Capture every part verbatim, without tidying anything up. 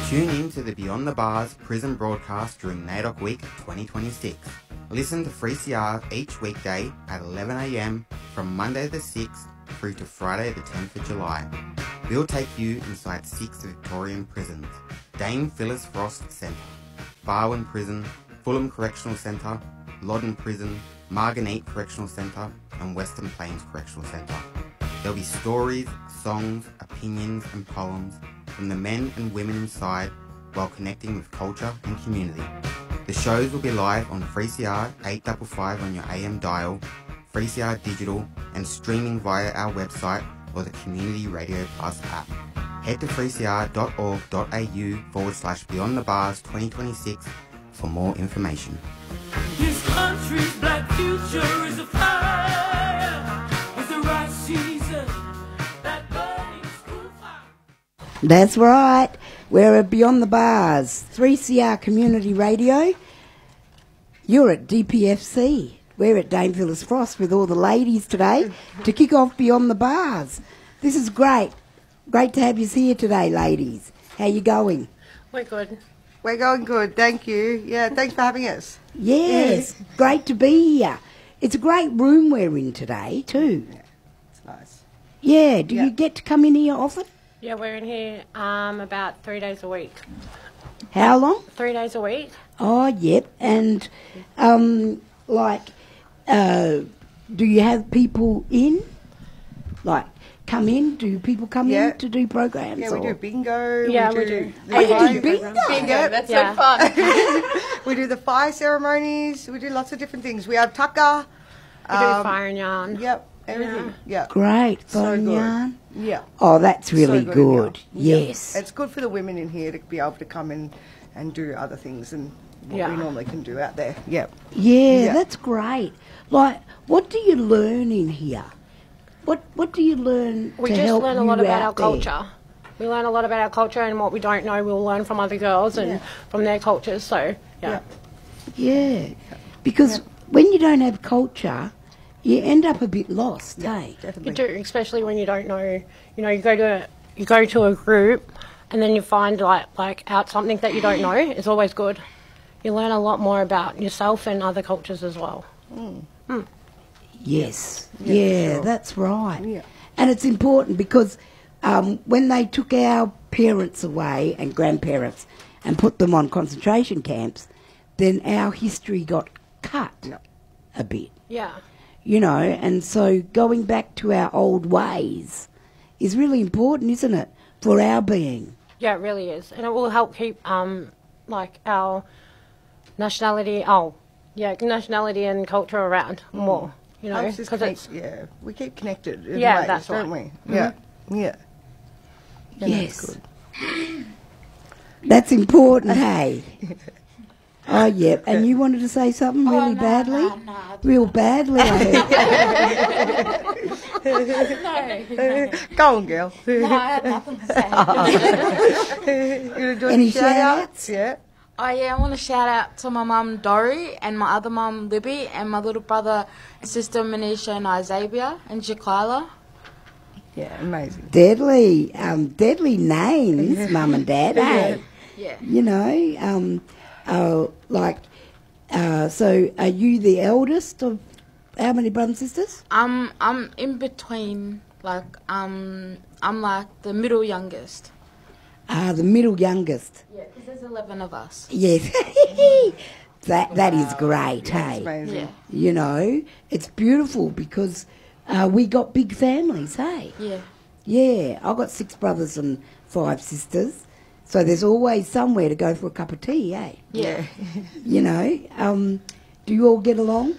Tune in to the Beyond the Bars prison broadcast during NAIDOC Week twenty twenty-six. Listen to three C R each weekday at eleven a m from Monday the sixth through to Friday the tenth of July. We'll take you inside six Victorian prisons: Dame Phyllis Frost Centre, Barwon Prison, Fulham Correctional Centre, Loddon Prison, Margate Correctional Centre and Western Plains Correctional Centre. There'll be stories, songs, opinions and poems from the men and women inside while connecting with culture and community. The shows will be live on three C R eight fifty-five on your A M dial, three C R Digital and streaming via our website or the Community Radio Plus app. Head to three c r dot org dot a u forward slash Beyond the Bars twenty twenty-six for more information. This country's black future is a fire. It's the right season. That burning school fire. That's right. We're at Beyond the Bars, three C R Community Radio. You're at D P F C. We're at Dame Phyllis Frost with all the ladies today to kick off Beyond the Bars. This is great. Great to have you here today, ladies. How you going? We're good. We're going good, thank you. Yeah, thanks for having us. Yes, great to be here. It's a great room we're in today, too. Yeah, it's nice. Yeah, do Yeah. you get to come in here often? Yeah, we're in here um, about three days a week. How long? Three days a week. Oh, yep. And, um, like, uh, do you have people in? Like, come in? Do people come Yeah. in to do programs? Yeah, we or- do bingo. Yeah, we we do. do. the Oh, you fire- do bingo? Bingo, That's that's so fun. we do the fire ceremonies. We do lots of different things. We have tucker. We do um, fire and yarn. Yep, everything. Yeah. Great. So Fun good. yarn. Yeah. Oh, that's really So good. in here. Yeah. Yes. It's good for the women in here to be able to come in and do other things and what Yeah. we normally can do out there. Yep. Yeah, Yeah. that's great. Like, what do you learn in here? What What do you learn We to just help learn a you lot about out our there? culture. We learn a lot about our culture, and what we don't know, we'll learn from other girls and Yeah. from their cultures. So, yeah. Yeah. Yeah, because when you don't have culture, you end up a bit lost, hey? Definitely. You do, especially when you don't know. You know, you go to a, you go to a group, and then you find like like out something that you don't know. It's always good. You learn a lot more about yourself and other cultures as well. Yes, Yeah, yeah, sure. that's right. Yeah. And it's important because um, when they took our parents away and grandparents and put them on concentration camps, then our history got cut Yeah. a bit, Yeah. you know, and so going back to our old ways is really important, isn't it, for our being? Yeah, it really is, and it will help keep um like our nationality. Oh, yeah, nationality and culture around more. You know, Helps us because keep- it's yeah, we keep connected. In Yeah, ways, that's don't right. we? Yeah. Yeah. Yeah, Yes. That's good. That's important, hey? Oh, yep. And you wanted to say something really no, badly? no, no, I Real badly, I heard. No, Go on, girl. no, I had nothing to say. You gonna do Any any shout shout-outs? outs? Yeah. Oh yeah, I want to shout out to my mum Dory and my other mum Libby and my little brother and sister Manisha and Isabia and Jakila. Yeah, amazing. Deadly, um, deadly names, Mum and Dad, eh? Yeah. You know, um, uh, like, uh, so are you the eldest of how many brothers and sisters? Um, I'm in between. Like um, I'm like the middle youngest. Ah, the middle youngest. Yeah, because there's eleven of us. Yes. that that is great, It's hey? amazing. Yeah. You know, it's beautiful because uh, we got big families, hey? Yeah. Yeah, I've got six brothers and five sisters, so there's always somewhere to go for a cup of tea, eh? Yeah. You know, um, do you all get along?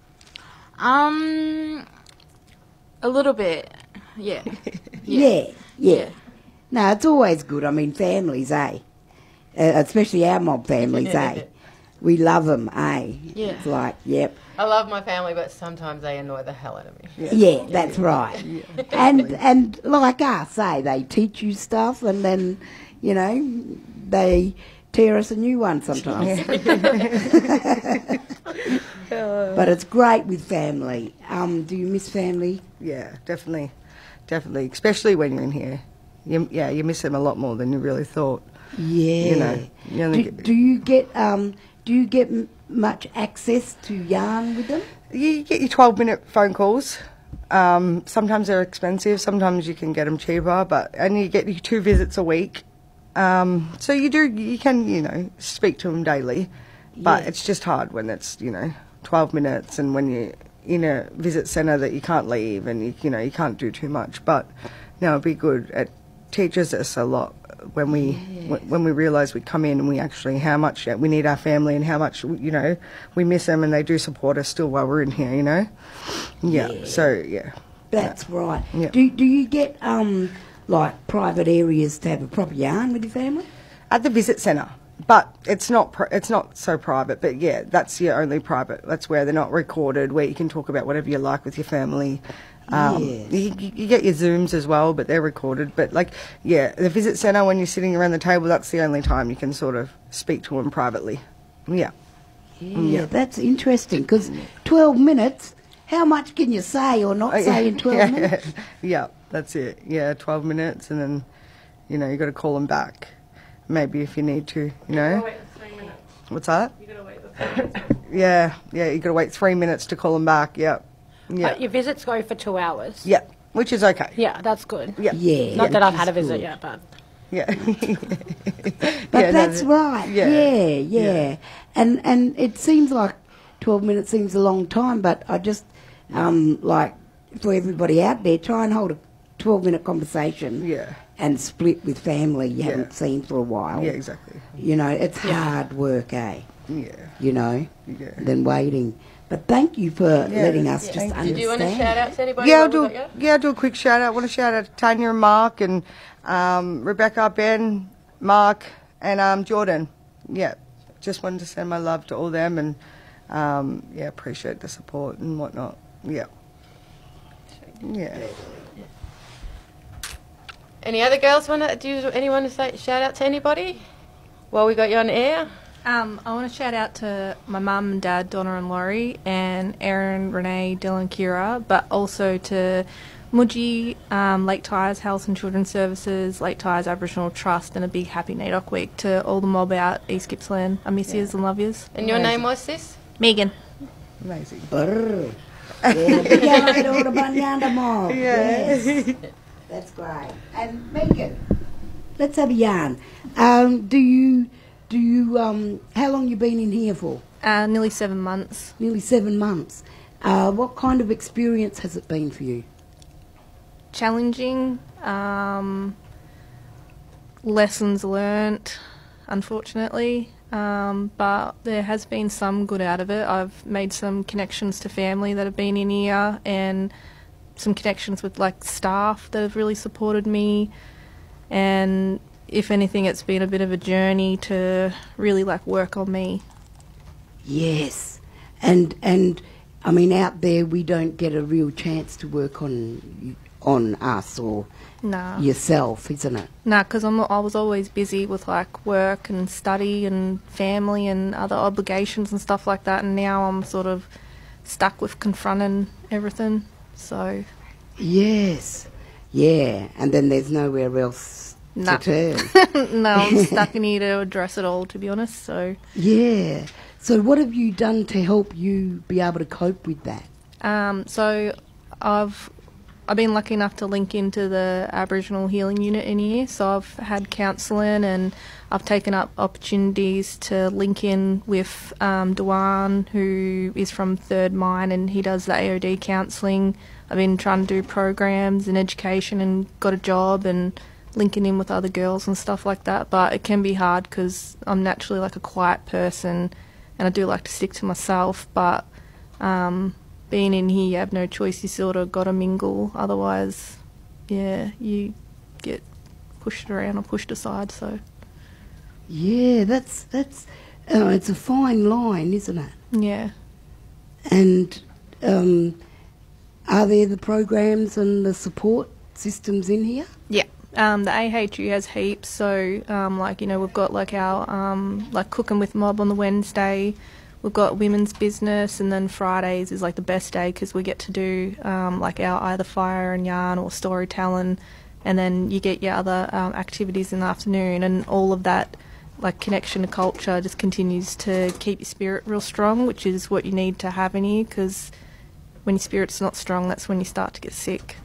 Um, a little bit. Yeah. Yeah, yeah. No, it's always good. I mean, families, eh? Uh, especially our mob families, eh? We love them, eh? Yeah. It's like, yep. I love my family, but sometimes they annoy the hell out of me. Yeah, that's right. And and like us, eh? They teach you stuff, and then, you know, they tear us a new one sometimes. But it's great with family. Um, do you miss family? Yeah, definitely, definitely. Especially when you're in here. You, yeah, you miss them a lot more than you really thought. Yeah. You know, you only do, get- do you get um do you get m- much access to yarn with them? You get your twelve minute phone calls. Um, sometimes they're expensive, sometimes you can get them cheaper, but and you get your two visits a week. Um, so you do, you can, you know, speak to them daily, but Yeah. it's just hard when it's, you know, twelve minutes and when you're in a visit centre that you can't leave and, you, you know, you can't do too much. But no, it'd be good. It teaches us a lot when we wh- when we realise we come in and we actually, how much we need our family and how much, you know, we miss them and they do support us still while we're in here, you know. Yeah, Yeah. so, yeah. That's right. Yeah. Do do you get um like private areas to have a proper yarn with your family? At the visit centre, but it's not pri- it's not so private. But yeah, that's your only private. That's where they're not recorded, where you can talk about whatever you like with your family. Um, Yes. you, you you get your Zooms as well, but they're recorded. But like, yeah, the visit centre, when you're sitting around the table, that's the only time you can sort of speak to them privately. Yeah. Yeah, Yeah. that's interesting because twelve minutes. How much can you say or not Oh, say in twelve yeah. minutes? Yeah, that's it. Yeah, twelve minutes, and then, you know, you got to call them back. Maybe if you need to, you know. What's that? You got to wait the three minutes. Yeah, yeah, you got to wait three minutes to call them back. Yeah, yeah, But your visits go for two hours. yeah, which is okay. Yeah, that's good. Yeah, Yeah. Not that I've which had a is visit good. yet, but yeah. But Yeah, no, that's the- right. yeah, Yeah, yeah, yeah. And and it seems like twelve minutes seems a long time, but I just um like for everybody out there, try and hold a twelve minute conversation. Yeah. And split with family you Yeah. haven't seen for a while. Yeah, exactly. You know, it's hard work, eh? Yeah, You know, yeah. than waiting. But thank you for Yeah. letting us Yeah. just Thank you. understand. Do you want to shout out to anybody? Yeah, I'll while do. we got you? Yeah, I'll do a quick shout out. I want to shout out to Tanya and Mark and um, Rebecca, Ben, Mark, and um, Jordan. Yeah, just wanted to send my love to all them and um, yeah, appreciate the support and whatnot. Yeah, yeah. Any other girls want to? Do you, anyone to say shout out to anybody? While we got you on air. Um, I want to shout out to my mum and dad, Donna and Laurie, and Erin, Renee, Dylan, Kira, but also to Mudgee, um, Lake Tyers Health and Children's Services, Lake Tyers Aboriginal Trust, and a big happy NAIDOC week to all the mob out East Gippsland. I miss yous and love yous. And your name was sis? Megan. Amazing. Brr. Yeah, the yard or the Banyanda mob. Yeah. Yes. That's great. And Megan, let's have a yarn. Um, do you, do you, um, how long you been in here for? Uh, nearly seven months. Nearly seven months. Uh, what kind of experience has it been for you? Challenging. Um, lessons learnt, unfortunately. Um, but there has been some good out of it. I've made some connections to family that have been in here and some connections with like staff that have really supported me. And if anything, it's been a bit of a journey to really like work on me. Yes. And, and, I mean, out there we don't get a real chance to work on, on us or Nah. yourself, isn't it? Nah, because I was always busy with like work and study and family and other obligations and stuff like that, and now I'm sort of stuck with confronting everything. So Yes. Yeah. And then there's nowhere else Nah. to turn. no, I'm stuck in here to address it all, to be honest. So Yeah. So what have you done to help you be able to cope with that? Um, so I've I've been lucky enough to link into the Aboriginal Healing Unit in here. So I've had counselling and I've taken up opportunities to link in with um, Dewan, who is from Third Mine, and he does the A O D counselling. I've been trying to do programs in education and got a job and linking in with other girls and stuff like that. But it can be hard because I'm naturally like a quiet person and I do like to stick to myself. But um, being in here, you have no choice. You sort of got to mingle. Otherwise, yeah, you get pushed around or pushed aside. So, Yeah, that's that's uh, it's a fine line, isn't it? yeah. And um, are there the programs and the support systems in here? Yeah. Um, the A H U has heaps. So, um, like, you know, we've got like our, um, like Cooking with Mob on the Wednesday. We've got women's business, and then Fridays is like the best day because we get to do um, like our either fire and yarn or storytelling, and then you get your other um, activities in the afternoon, and all of that, like connection to culture, just continues to keep your spirit real strong, which is what you need to have in here, because when your spirit's not strong, that's when you start to get sick.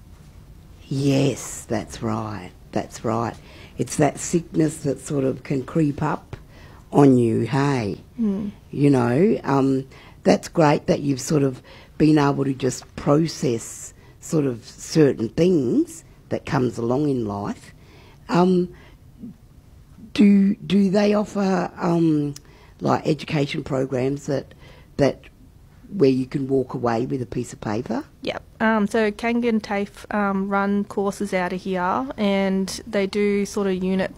Yes, that's right. That's right. It's that sickness that sort of can creep up on you, hey? Mm. You know, um, that's great that you've sort of been able to just process sort of certain things that comes along in life. Um, do do they offer um, like education programs that that where you can walk away with a piece of paper? Yep. Um, so Kangan TAFE um, run courses out of here, and they do sort of unit